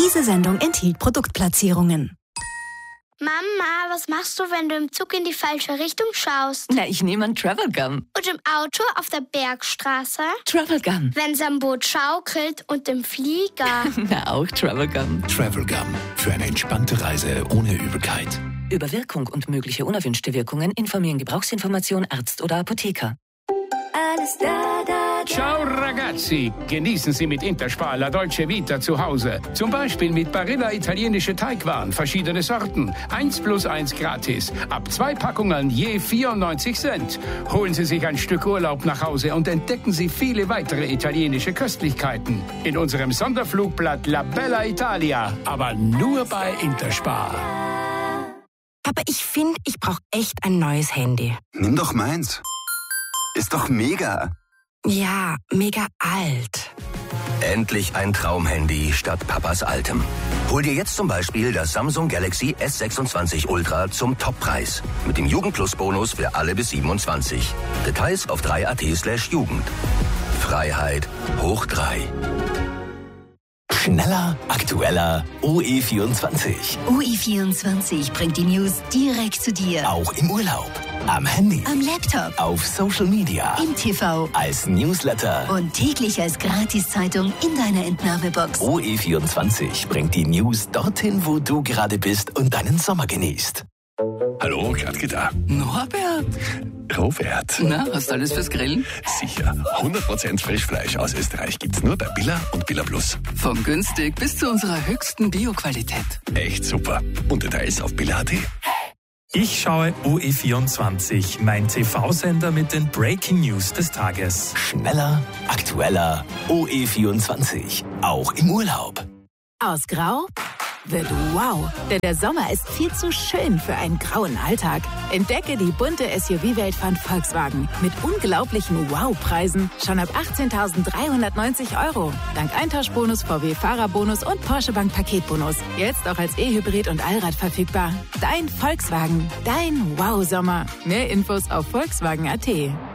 Diese Sendung enthielt Produktplatzierungen. Mama, was machst du, wenn du im Zug in die falsche Richtung schaust? Na, ich nehme einen Travel Gum. Und im Auto auf der Bergstraße? Travel Gum. Wenn's am Boot schaukelt und im Flieger? Na, auch Travel Gum. Travel Gum. Für eine entspannte Reise ohne Übelkeit. Über Wirkung und mögliche unerwünschte Wirkungen informieren Gebrauchsinformation Arzt oder Apotheker. Alles da. Ciao ragazzi, genießen Sie mit Interspar La Dolce Vita zu Hause. Zum Beispiel mit Barilla italienische Teigwaren, verschiedene Sorten. 1+1 gratis. Ab 2 Packungen je 94 Cent. Holen Sie sich ein Stück Urlaub nach Hause und entdecken Sie viele weitere italienische Köstlichkeiten. In unserem Sonderflugblatt La Bella Italia. Aber nur bei Interspar. Aber ich finde, ich brauche echt ein neues Handy. Nimm doch meins. Ist doch mega. Ja, mega alt. Endlich ein Traumhandy statt Papas altem. Hol dir jetzt zum Beispiel das Samsung Galaxy S26 Ultra zum Toppreis. Mit dem Jugendplus-Bonus für alle bis 27. Details auf 3.at/Jugend. Freiheit hoch 3. Schneller, aktueller, OE24. OE24 bringt die News direkt zu dir. Auch im Urlaub, am Handy, Am Laptop, auf Social Media, im TV als Newsletter. und täglich als Gratiszeitung in deiner Entnahmebox. OE24 bringt die News dorthin, wo du gerade bist und deinen Sommer genießt. Hallo, Gradke da. Norbert. Robert. Na, hast du alles fürs Grillen? Sicher. 100% Frischfleisch aus Österreich gibt's nur bei Billa und Billa Plus. Von günstig bis zu unserer höchsten Bioqualität. Echt super. Und Details auf Billa.at. Ich schaue OE24, mein TV-Sender mit den Breaking News des Tages. Schneller, aktueller, OE24. Auch im Urlaub. Aus Grau wird wow, denn der Sommer ist viel zu schön für einen grauen Alltag. Entdecke die bunte SUV-Welt von Volkswagen mit unglaublichen Wow-Preisen schon ab 18.390 €. Dank Eintauschbonus, VW-Fahrerbonus und Porsche Bank Paketbonus. Jetzt auch als E-Hybrid und Allrad verfügbar. Dein Volkswagen, dein Wow-Sommer. Mehr Infos auf Volkswagen.at.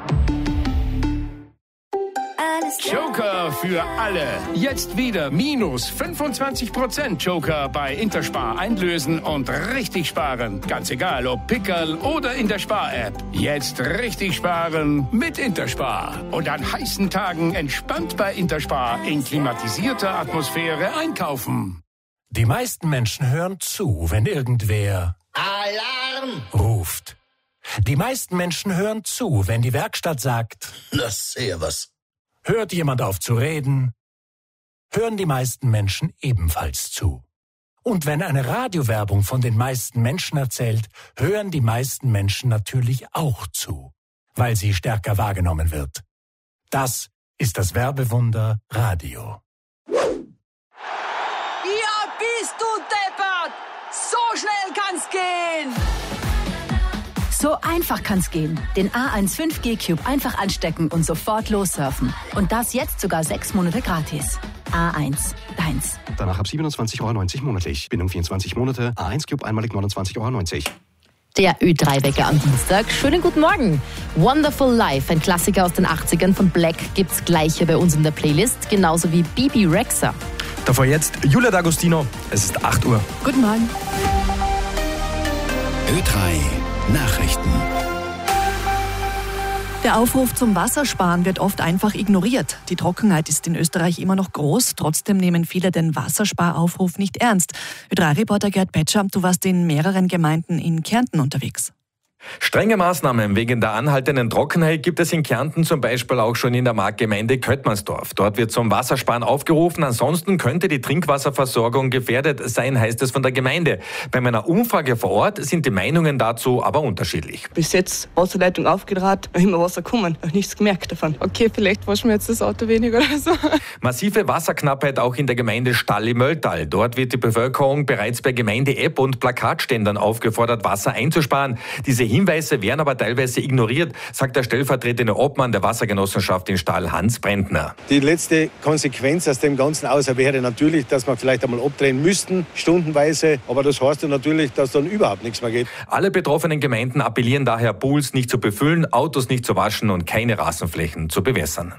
Joker für alle. Jetzt wieder minus 25% Joker bei Interspar einlösen und richtig sparen. Ganz egal, ob Pickerl oder in der Spar-App. Jetzt richtig sparen mit Interspar. Und an heißen Tagen entspannt bei Interspar in klimatisierter Atmosphäre einkaufen. Die meisten Menschen hören zu, wenn irgendwer Alarm! ruft. Die meisten Menschen hören zu, wenn die Werkstatt sagt, Na, servus. hört jemand auf zu reden, hören die meisten Menschen ebenfalls zu. Und wenn eine Radiowerbung von den meisten Menschen erzählt, hören die meisten Menschen natürlich auch zu, weil sie stärker wahrgenommen wird. Das ist das Werbewunder Radio. Ja, bist du deppert! So schnell kann's gehen! So einfach kann's gehen. Den A1 5G Cube einfach anstecken und sofort lossurfen. Und das jetzt sogar 6 Monate gratis. A1, deins. Danach ab 27,90 € monatlich. Bindung 24 Monate. A1 Cube einmalig 29,90 €. Der Ö3-Wecker am Dienstag. Schönen guten Morgen. Wonderful Life, ein Klassiker aus den 80ern von Black, gibt's gleich hier bei uns in der Playlist. Genauso wie Bibi Rexha. Davor jetzt Julia D'Agostino. Es ist 8 Uhr. Guten Morgen. Ö3 Nachrichten. Der Aufruf zum Wassersparen wird oft einfach ignoriert. Die Trockenheit ist in Österreich immer noch groß. Trotzdem nehmen viele den Wassersparaufruf nicht ernst. Ö3-Reporter Gerd Petscher, du warst in mehreren Gemeinden in Kärnten unterwegs. Strenge Maßnahmen wegen der anhaltenden Trockenheit gibt es in Kärnten zum Beispiel auch schon in der Marktgemeinde Köttmannsdorf. Dort wird zum Wassersparen aufgerufen. Ansonsten könnte die Trinkwasserversorgung gefährdet sein, heißt es von der Gemeinde. Bei meiner Umfrage vor Ort sind die Meinungen dazu aber unterschiedlich. Bis jetzt Wasserleitung aufgedraht, immer Wasser kommen, habe nichts gemerkt davon. Okay, vielleicht waschen wir jetzt das Auto weniger oder so. Massive Wasserknappheit auch in der Gemeinde Stalli-Mölltal. Dort wird die Bevölkerung bereits per Gemeinde-App und Plakatständern aufgefordert, Wasser einzusparen. Diese Hinweise werden aber teilweise ignoriert, sagt der stellvertretende Obmann der Wassergenossenschaft in Stahl, Hans Brentner. Die letzte Konsequenz aus dem Ganzen außer wäre natürlich, dass wir vielleicht einmal abdrehen müssten, stundenweise. Aber das heißt ja natürlich, dass dann überhaupt nichts mehr geht. Alle betroffenen Gemeinden appellieren daher, Pools nicht zu befüllen, Autos nicht zu waschen und keine Rasenflächen zu bewässern.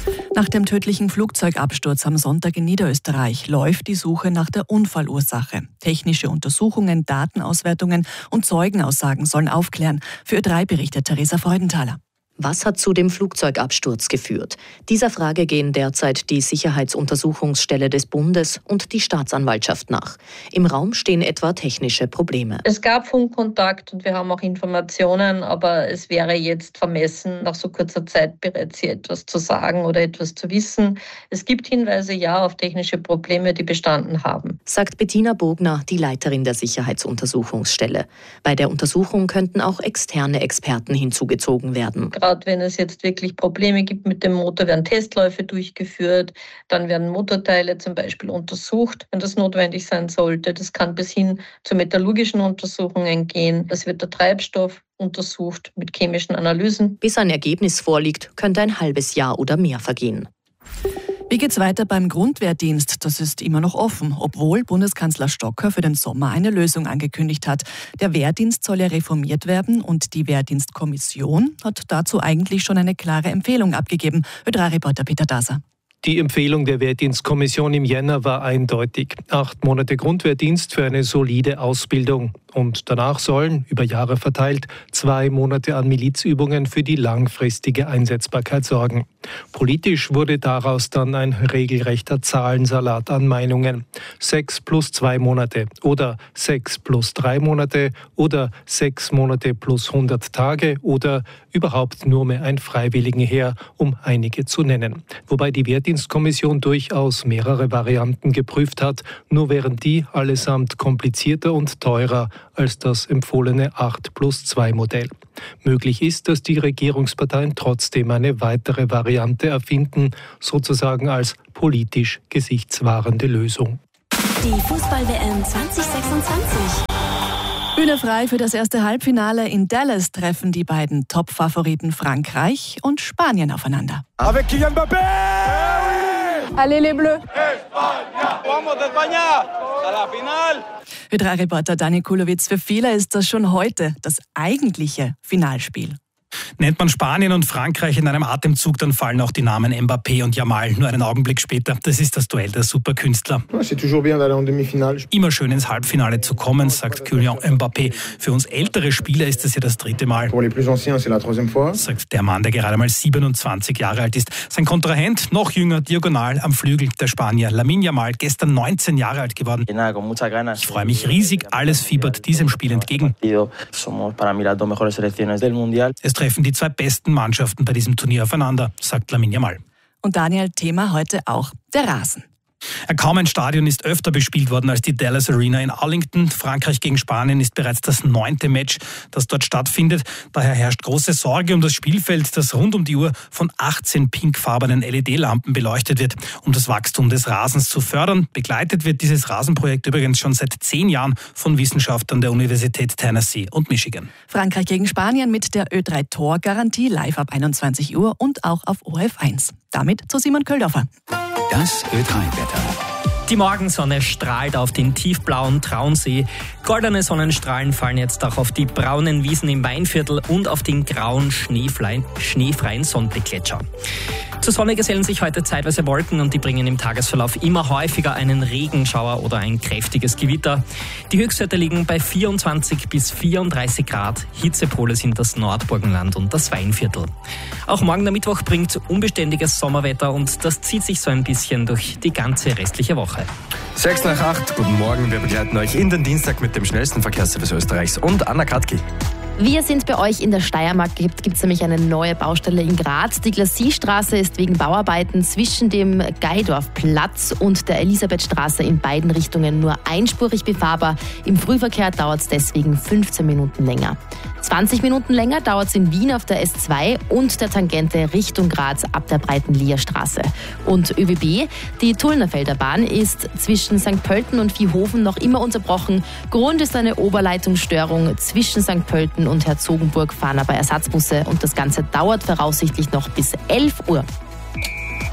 Nach dem tödlichen Flugzeugabsturz am Sonntag in Niederösterreich läuft die Suche nach der Unfallursache. Technische Untersuchungen, Datenauswertungen und Zeugenaussagen sollen aufklären. Für Ö3 berichtet Theresa Freudenthaler. Was hat zu dem Flugzeugabsturz geführt? Dieser Frage gehen derzeit die Sicherheitsuntersuchungsstelle des Bundes und die Staatsanwaltschaft nach. Im Raum stehen etwa technische Probleme. Es gab Funkkontakt und wir haben auch Informationen, aber es wäre jetzt vermessen, nach so kurzer Zeit bereits hier etwas zu sagen oder etwas zu wissen. Es gibt Hinweise, ja, auf technische Probleme, die bestanden haben. Sagt Bettina Bogner, die Leiterin der Sicherheitsuntersuchungsstelle. Bei der Untersuchung könnten auch externe Experten hinzugezogen werden. Wenn es jetzt wirklich Probleme gibt mit dem Motor, werden Testläufe durchgeführt, dann werden Motorteile zum Beispiel untersucht, wenn das notwendig sein sollte. Das kann bis hin zu metallurgischen Untersuchungen gehen. Es wird der Treibstoff untersucht mit chemischen Analysen. Bis ein Ergebnis vorliegt, könnte ein halbes Jahr oder mehr vergehen. Wie geht's weiter beim Grundwehrdienst? Das ist immer noch offen, obwohl Bundeskanzler Stocker für den Sommer eine Lösung angekündigt hat. Der Wehrdienst soll ja reformiert werden und die Wehrdienstkommission hat dazu eigentlich schon eine klare Empfehlung abgegeben. Ö3-Reporter Peter Daser. Die Empfehlung der Wehrdienstkommission im Jänner war eindeutig. 8 Monate Grundwehrdienst für eine solide Ausbildung. Und danach sollen, über Jahre verteilt, 2 Monate an Milizübungen für die langfristige Einsetzbarkeit sorgen. Politisch wurde daraus dann ein regelrechter Zahlensalat an Meinungen. 6 plus 2 Monate oder 6 plus 3 Monate oder 6 Monate plus 100 Tage oder überhaupt nur mehr ein Freiwilligenheer, um einige zu nennen. Wobei die Wehrdienstkommission durchaus mehrere Varianten geprüft hat, nur wären die allesamt komplizierter und teurer als das empfohlene 8+2-Modell. Möglich ist, dass die Regierungsparteien trotzdem eine weitere Variante erfinden, sozusagen als politisch gesichtswahrende Lösung. Die Fußball-WM 2026. Bühne frei für das erste Halbfinale. In Dallas treffen die beiden Top-Favoriten Frankreich und Spanien aufeinander. Avec Kylian Mbappé! Allez les Bleus! España! Vamos España! A la final! Ö3-Reporter Dani Kulowitz, für viele ist das schon heute das eigentliche Finalspiel. Nennt man Spanien und Frankreich in einem Atemzug, dann fallen auch die Namen Mbappé und Yamal nur einen Augenblick später. Das ist das Duell der Superkünstler. Immer schön ins Halbfinale zu kommen, sagt Kylian Mbappé. Für uns ältere Spieler ist es ja das 3. Mal. Sagt der Mann, der gerade mal 27 Jahre alt ist. Sein Kontrahent, noch jünger, diagonal am Flügel, der Spanier Lamine Yamal, gestern 19 Jahre alt geworden. Ich freue mich riesig, alles fiebert diesem Spiel entgegen. Es treffen die 2 besten Mannschaften bei diesem Turnier aufeinander, sagt Lamine Yamal. Und Daniel, Thema heute auch der Rasen. Kaum ein Stadion ist öfter bespielt worden als die Dallas Arena in Arlington. Frankreich gegen Spanien ist bereits das 9. Match, das dort stattfindet. Daher herrscht große Sorge um das Spielfeld, das rund um die Uhr von 18 pinkfarbenen LED-Lampen beleuchtet wird. Um das Wachstum des Rasens zu fördern, begleitet wird dieses Rasenprojekt übrigens schon seit 10 Jahren von Wissenschaftlern der Universität Tennessee und Michigan. Frankreich gegen Spanien mit der Ö3-Tor-Garantie live ab 21 Uhr und auch auf ORF1. Damit zu Simon Köldorfer. Das Ö3-Wetter. Die Morgensonne strahlt auf den tiefblauen Traunsee. Goldene Sonnenstrahlen fallen jetzt auch auf die braunen Wiesen im Weinviertel und auf den grauen, schneefreien Sonnengletscher. Zur Sonne gesellen sich heute zeitweise Wolken und die bringen im Tagesverlauf immer häufiger einen Regenschauer oder ein kräftiges Gewitter. Die Höchstwerte liegen bei 24 bis 34 Grad. Hitzepole sind das Nordburgenland und das Weinviertel. Auch morgen der Mittwoch bringt unbeständiges Sommerwetter und das zieht sich so ein bisschen durch die ganze restliche Woche. 6 nach 8, guten Morgen, wir begleiten euch in den Dienstag mit dem schnellsten Verkehrsservice Österreichs und Anna Katki. Wir sind bei euch in der Steiermark, gibt es nämlich eine neue Baustelle in Graz. Die Glassiestraße ist wegen Bauarbeiten zwischen dem Geidorfplatz und der Elisabethstraße in beiden Richtungen nur einspurig befahrbar. Im Frühverkehr dauert es deswegen 15 Minuten länger. 20 Minuten länger dauert es in Wien auf der S2 und der Tangente Richtung Graz ab der Breiten-Lierstraße. Und ÖBB, die Tullnerfelder Bahn, ist zwischen St. Pölten und Viehofen noch immer unterbrochen. Grund ist eine Oberleitungsstörung. Zwischen St. Pölten und Herzogenburg fahren aber Ersatzbusse und das Ganze dauert voraussichtlich noch bis 11 Uhr.